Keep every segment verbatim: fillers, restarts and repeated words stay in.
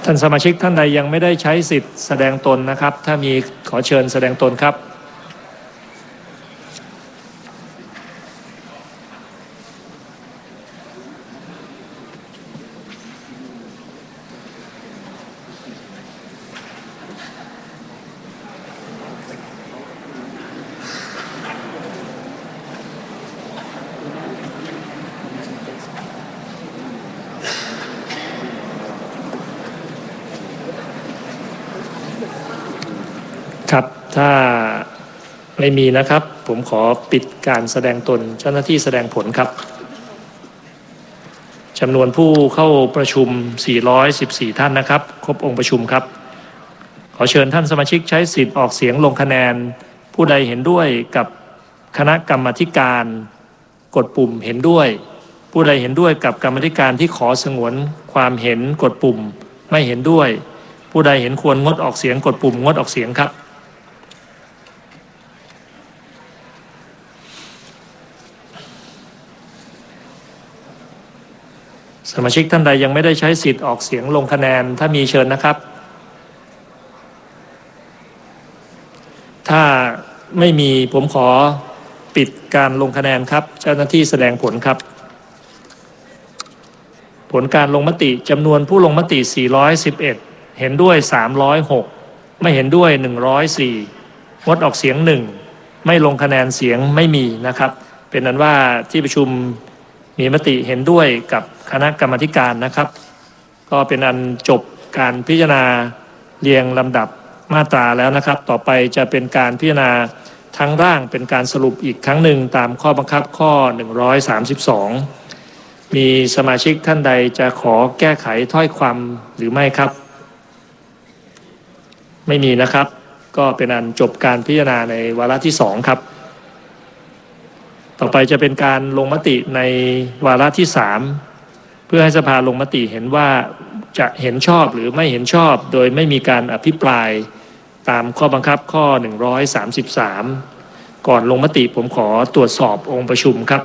ท่านสมาชิกท่านใดยังไม่ได้ใช้สิทธิ์แสดงตนนะครับถ้ามีขอเชิญแสดงตนครับครับถ้าไม่มีนะครับผมขอปิดการแสดงตนเจ้าหน้าที่แสดงผลครับจำนวนผู้เข้าประชุมสี่ร้อยสิบสี่ท่านนะครับครบองค์ประชุมครับขอเชิญท่านสมาชิกใช้สิทธิ์ออกเสียงลงคะแนนผู้ใดเห็นด้วยกับคณะกรรมาธิการกดปุ่มเห็นด้วยผู้ใดเห็นด้วยกับกรรมาธิการที่ขอสงวนความเห็นกดปุ่มไม่เห็นด้วยผู้ใดเห็นควรงดออกเสียงกดปุ่มงดออกเสียงครับสมาชิกท่านใดยังไม่ได้ใช้สิทธิ์ออกเสียงลงคะแนนถ้ามีเชิญนะครับถ้าไม่มีผมขอปิดการลงคะแนนครับเจ้าหน้าที่แสดงผลครับผลการลงมติจำนวนผู้ลงมติสี่ร้อยสิบเอ็ดเห็นด้วยสามร้อยหกไม่เห็นด้วยหนึ่งร้อยสี่งดออกเสียงหนึ่งไม่ลงคะแนนเสียงไม่มีนะครับเป็นนั้นว่าที่ประชุมมีมติเห็นด้วยกับคณะกรรมาธิการนะครับก็เป็นอันจบการพิจารณาเรียงลำดับมาตราแล้วนะครับต่อไปจะเป็นการพิจารณาทั้งร่างเป็นการสรุปอีกครั้งหนึ่งตามข้อบังคับข้อหนึ่งร้อยสามสิบสองมีสมาชิกท่านใดจะขอแก้ไขถ้อยความหรือไม่ครับไม่มีนะครับก็เป็นอันจบการพิจารณาในวาระที่สองครับต่อไปจะเป็นการลงมติในวาระที่สามเพื่อให้สภาลงมติเห็นว่าจะเห็นชอบหรือไม่เห็นชอบโดยไม่มีการอภิปรายตามข้อบังคับข้อหนึ่งร้อยสามสิบสามก่อนลงมติผมขอตรวจสอบองค์ประชุมครับ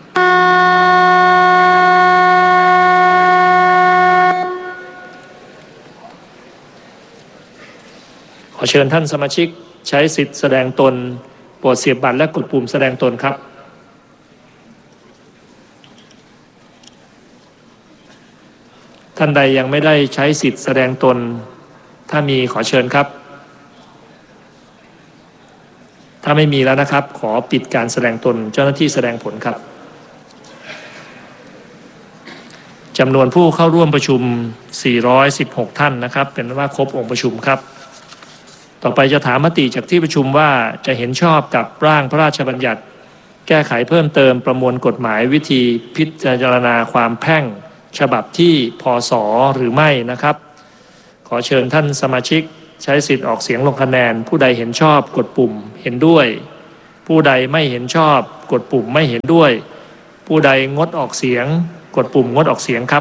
ขอเชิญท่านสมาชิกใช้สิทธิ์แสดงตนโปรดเสียบบัตรและกดปุ่มแสดงตนครับท่านใดยังไม่ได้ใช้สิทธิ์แสดงตนถ้ามีขอเชิญครับถ้าไม่มีแล้วนะครับขอปิดการแสดงตนเจ้าหน้าที่แสดงผลครับจำนวนผู้เข้าร่วมประชุมสี่ร้อยสิบหกท่านนะครับเป็นว่าครบองค์ประชุมครับต่อไปจะถามมติจากที่ประชุมว่าจะเห็นชอบกับร่างพระราชบัญญัติแก้ไขเพิ่มเติมประมวลกฎหมายวิธีพิจารณาความแพ่งฉบับที่พ.ศ.หรือไม่นะครับขอเชิญท่านสมาชิกใช้สิทธิ์ออกเสียงลงคะแนนผู้ใดเห็นชอบกดปุ่มเห็นด้วยผู้ใดไม่เห็นชอบกดปุ่มไม่เห็นด้วยผู้ใดงดออกเสียงกดปุ่มงดออกเสียงครับ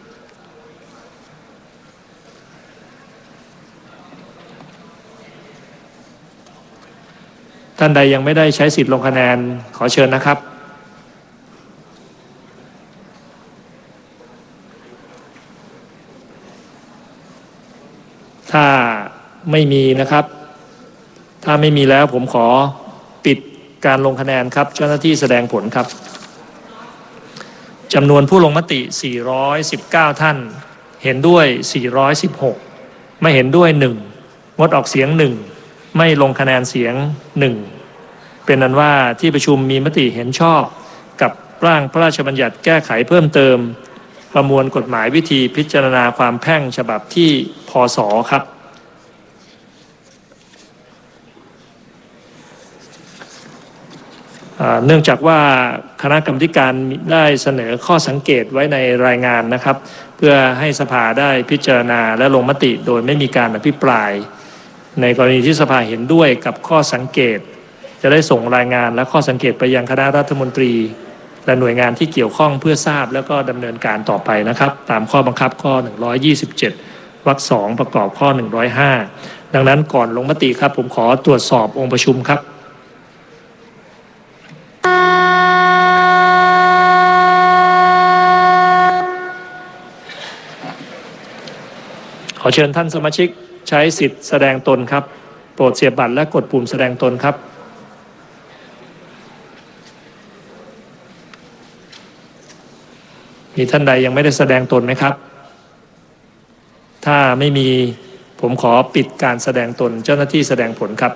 ท่านใดยังไม่ได้ใช้สิทธิ์ลงคะแนนขอเชิญนะครับถ้าไม่มีนะครับถ้าไม่มีแล้วผมขอปิดการลงคะแนนครับเจ้าหน้าที่แสดงผลครับจำนวนผู้ลงมติสี่ร้อยสิบเก้าท่านเห็นด้วยสี่ร้อยสิบหกไม่เห็นด้วยหนึ่งงดออกเสียงหนึ่งไม่ลงคะแนนเสียงหนึ่งเป็นนั้นว่าที่ประชุมมีมติเห็นชอบกับร่างพระราชบัญญัติแก้ไขเพิ่มเติมประมวลกฎหมายวิธีพิจารณาความแพ่งฉบับที่พ.ศ.ครับเนื่องจากว่าคณะกรรมการได้เสนอข้อสังเกตไว้ในรายงานนะครับเพื่อให้สภาได้พิจารณาและลงมติโดยไม่มีการอภิปรายในกรณีที่สภาเห็นด้วยกับข้อสังเกตจะได้ส่งรายงานและข้อสังเกตไปยังคณะรัฐมนตรีและหน่วยงานที่เกี่ยวข้องเพื่อทราบแล้วก็ดำเนินการต่อไปนะครับตามข้อบังคับข้อหนึ่งร้อยยี่สิบเจ็ดวรรคสองประกอบข้อหนึ่งร้อยห้าดังนั้นก่อนลงมติครับผมขอตรวจสอบองค์ประชุมครับขอเชิญท่านสมาชิกใช้สิทธิ์แสดงตนครับโปรดเสียบบัตรและกดปุ่มแสดงตนครับมีท่านใดยังไม่ได้แสดงตนไหมครับถ้าไม่มีผมขอปิดการแสดงตนเจ้าหน้าที่แสดงผลครับ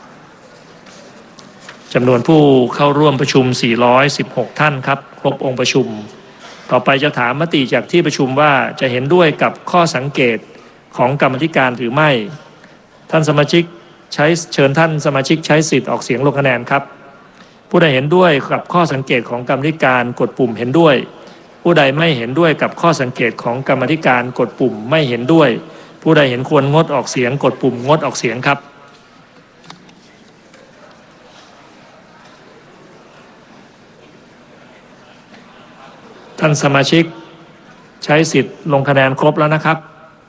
จำนวนผู้เข้าร่วมประชุมสี่ร้อยสิบหกท่านครับครบองค์ประชุมต่อไปจะถามมติจากที่ประชุมว่าจะเห็นด้วยกับข้อสังเกตของกรรมธิการหรือไม่ท่านสมาชิกใช้เชิญท่านสมาชิกใช้สิทธิ์ออกเสียงลงคะแนนครับผู้ใดเห็นด้วยกับข้อสังเกตของกรรมธิการกดปุ่มเห็นด้วยผู้ใดไม่เห็นด้วยกับข้อสังเกตของกรรมธิการกดปุ่มไม่เห็นด้วยผู้ใดเห็นควรงดออกเสียงกดปุ่มงดออกเสียงครับท่านสมาชิกใช้สิทธิ์ลงคะแนนครบแล้วนะครับ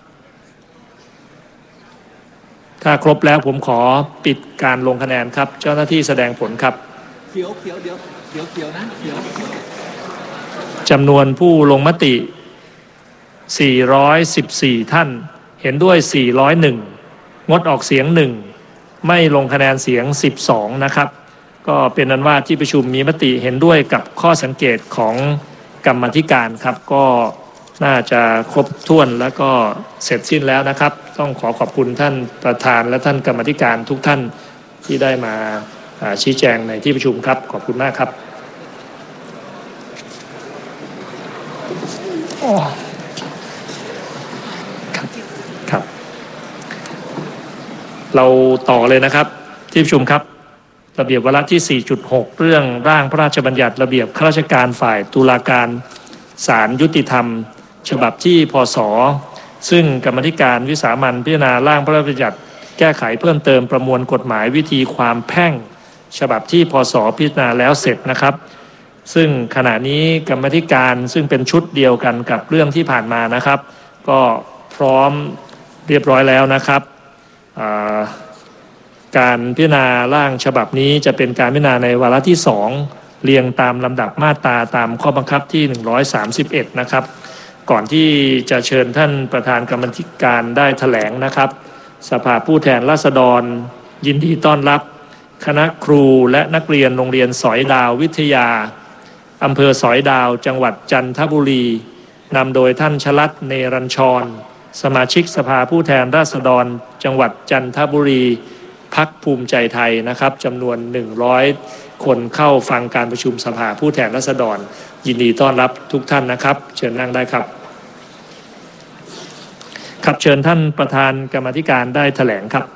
ถ้าครบแล้วผมขอปิดการลงคะแนนครับเจ้าหน้าที่แสดงผลครับเขียวเขียวเดี๋ยวเขียวเขียวนะเขียวจำนวนผู้ลงมติสี่ร้อยสิบสี่ท่านเห็นด้วยสี่ร้อยเอ็ดงดออกเสียงหนึ่งไม่ลงคะแนนเสียงสิบสองนะครับก็เป็นอันว่าที่ประชุมมีมติเห็นด้วยกับข้อสังเกตของกรรมาธิการครับก็น่าจะครบถ้วนแล้วก็เสร็จสิ้นแล้วนะครับต้องขอขอบคุณท่านประธานและท่านกรรมาธิการทุกท่านที่ได้มาชี้แจงในที่ประชุมครับขอบคุณมากครับครับเราต่อเลยนะครับที่ประชุมครับระเบียบวาระที่ สี่จุดหก เรื่องร่างพระราชบัญญัติระเบียบข้าราชการฝ่ายตุลาการศาลยุติธรรมฉบับที่พศซึ่งกรรมธิการวิสามัญพิจารณาร่างพระราชบัญญัติแก้ไขเพิ่มเติมประมวลกฎหมายวิธีความแพ่งฉบับที่พศพิจารณาแล้วเสร็จนะครับซึ่งขณะนี้กรรมธิการซึ่งเป็นชุดเดียวกันกับเรื่องที่ผ่านมานะครับก็พร้อมเรียบร้อยแล้วนะครับการพิจารณาร่างฉบับนี้จะเป็นการพิจารณาในวาระที่สองเรียงตามลำดับมาตราตามข้อบังคับที่หนึ่งร้อยสามสิบเอ็ดนะครับก่อนที่จะเชิญท่านประธานกรรมธิการได้แถลงนะครับสภาผู้แทนราษฎรยินดีต้อนรับคณะครูและนักเรียนโรงเรียนสอยดาววิทยาอำเภอสอยดาวจังหวัดจันทบุรีนำโดยท่านชลัดเนรัญชรสมาชิกสภาผู้แทนราษฎรจังหวัดจันทบุรีพรรคภูมิใจไทยนะครับจำนวนหนึ่งร้อยคนเข้าฟังการประชุมสภาผู้แทนราษฎรยินดีต้อนรับทุกท่านนะครับเชิญนั่งได้ครับครับเชิญท่านประธานกรรมธิการได้แถลงครับ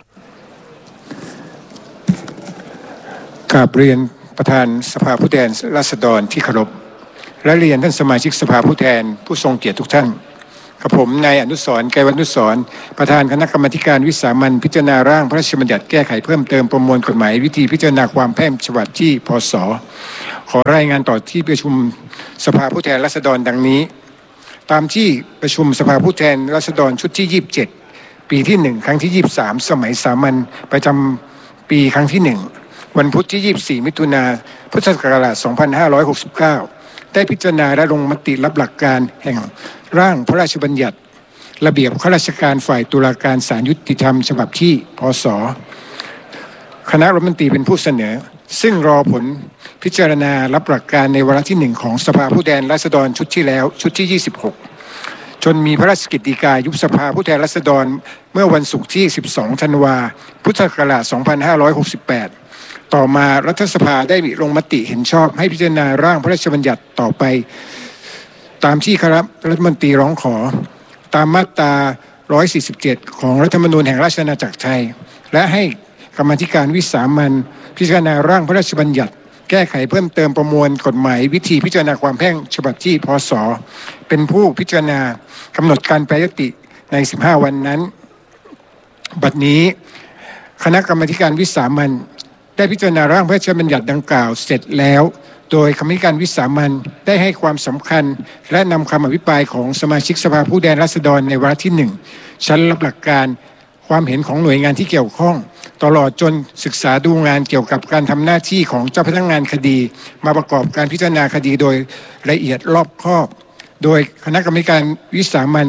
กราบเรียนประธานสภาผู้แทนราษฎรที่เคารพและเรียนท่านสมาชิกสภาผู้แทนผู้ทรงเกียรติทุกท่านกับผมนายอนุสรณ์ ไกรวัฒนุสรณ์ประธานคณะกรรมาการวิสามัญพิจารณาร่างพระราชบัญญัติแก้ไขเพิ่มเติมประมวลกฎหมายวิธีพิจารณาความแพ่งฉบับที่พศขอรายงานต่อที่ประชุมสภาผู้แทนราษฎรดังนี้ตามที่ประชุมสภาผู้แทนราษฎรชุดที่ยี่สิบเจ็ดปีที่หนึ่งครั้งที่ยี่สิบสามสมัยสามัญประจำปีครั้งที่หนึ่งวันพุธที่ยี่สิบสี่มิถุนายนพุทธศักราชสองพันห้าร้อยหกสิบเก้าได้พิจารณาและลงมติรับหลักการแห่งร่างพระราชบัญญัติระเบียบข้าราชการฝ่ายตุลาการศาลยุติธรรมฉบับที่พศคณะรัฐมนตรีเป็นผู้เสนอซึ่งรอผลพิจารณารับหลักการในวาระที่หนึ่งของสภาผู้แทนราษฎรชุดที่แล้วชุดที่ยี่สิบหกจนมีพระราชกฤษฎีกายุบสภาผู้แทนราษฎรเมื่อวันศุกร์ที่สิบสองธันวาคมพุทธศักราชสองพันห้าร้อยหกสิบแปดต่อมารัฐสภาได้ลงมติเห็นชอบให้พิจารณาร่างพระราชบัญญัติต่อไปตามที่คณะรัฐมนตรีร้องขอตามมาตราหนึ่งร้อยสี่สิบเจ็ดของรัฐธรรมนูญแห่งราชอาณาจักรไทยและให้กรรมาธิการวิสามัญพิจารณาร่างพระราชบัญญัติแก้ไขเพิ่มเติมประมวลกฎหมายวิธีพิจารณาความแพ่งฉบับที่พศเป็นผู้พิจารณากำหนดการแปรยติในสิบห้าวันนั้นบัดนี้คณะกรรมาธิการวิสามัญได้พิจารณาร่างพระราชบัญญัติดังกล่าวเสร็จแล้วโดยกรรมาธิการวิสามัญได้ให้ความสำคัญและนำคำอภิปรายของสมาชิกสภาผู้แทนราษฎรในวาระที่หนึ่งชั้นรับหลักการความเห็นของหน่วยงานที่เกี่ยวข้องตลอดจนศึกษาดูงานเกี่ยวกับการทำหน้าที่ของเจ้าพนักงานคดีมาประกอบการพิจารณาคดีโดยละเอียดรอบคอบโดยคณะกรรมการวิสามัญ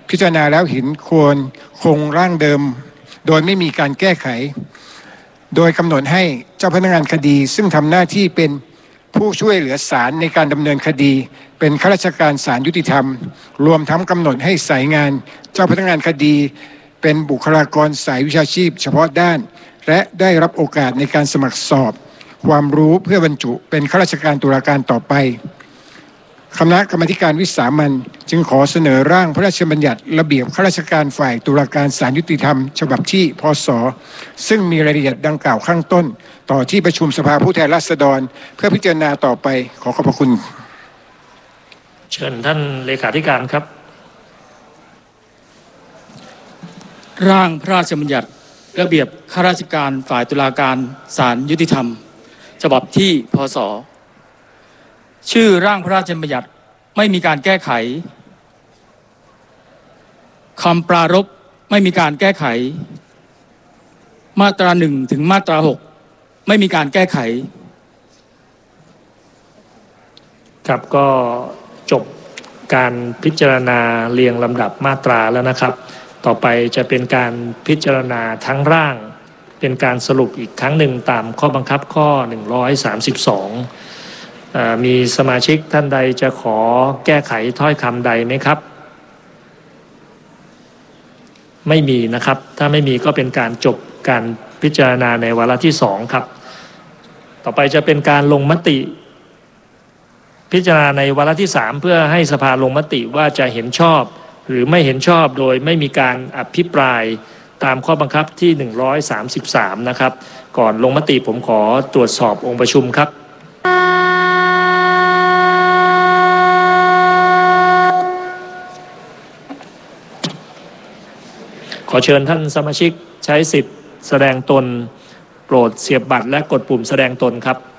พิจารณาแล้วเห็นควรคงร่างเดิมโดยไม่มีการแก้ไขโดยกำหนดให้เจ้าพนักงานคดีซึ่งทำหน้าที่เป็นผู้ช่วยเหลือศาลในการดำเนินคดีเป็นข้าราชการศาลยุติธรรมรวมทั้งกำหนดให้สายงานเจ้าพนักงานคดีเป็นบุคลากรสายวิชาชีพเฉพาะด้านและได้รับโอกาสในการสมัครสอบความรู้เพื่อบรรจุเป็นข้าราชการตุลาการต่อไปคณะกรรมาธิการวิสามัญจึงขอเสนอร่างพระราชบัญญัติระเบียบข้าราชการฝ่ายตุลาการศาลยุติธรรมฉบับที่พ.ศ.ซึ่งมีรายละเอียดดังกล่าวข้างต้นต่อที่ประชุมสภาผู้แทนราษฎรเพื่อพิจารณาต่อไปขอขอบพระคุณเชิญท่านเลขาธิการครับร่างพระราชบัญญัติระเบียบข้าราชการฝ่ายตุลาการศาลยุติธรรมฉบับที่พ.ศ.ชื่อร่างพระราชบัญญัติไม่มีการแก้ไขคำปรารภไม่มีการแก้ไขมาตราหนึ่งถึงมาตราหกไม่มีการแก้ไขครับก็จบการพิจารณาเรียงลำดับมาตราแล้วนะครับต่อไปจะเป็นการพิจารณาทั้งร่างเป็นการสรุปอีกครั้งหนึ่งตามข้อบังคับข้อหนึ่งร้อยสามสิบสองมีสมาชิกท่านใดจะขอแก้ไขถ้อยคำใดไหมครับไม่มีนะครับถ้าไม่มีก็เป็นการจบการพิจารณาในวาระที่สองครับต่อไปจะเป็นการลงมติพิจารณาในวาระที่สามเพื่อให้สภาลงมติว่าจะเห็นชอบหรือไม่เห็นชอบโดยไม่มีการอภิปรายตามข้อบังคับที่หนึ่งร้อยสามสิบสามนะครับก่อนลงมติผมขอตรวจสอบองค์ประชุมครับขอเชิญท่านสมาชิกใช้สิทธิ์แสดงตนโปรดเสียบบัตรและกดปุ่มแสดงตนครับ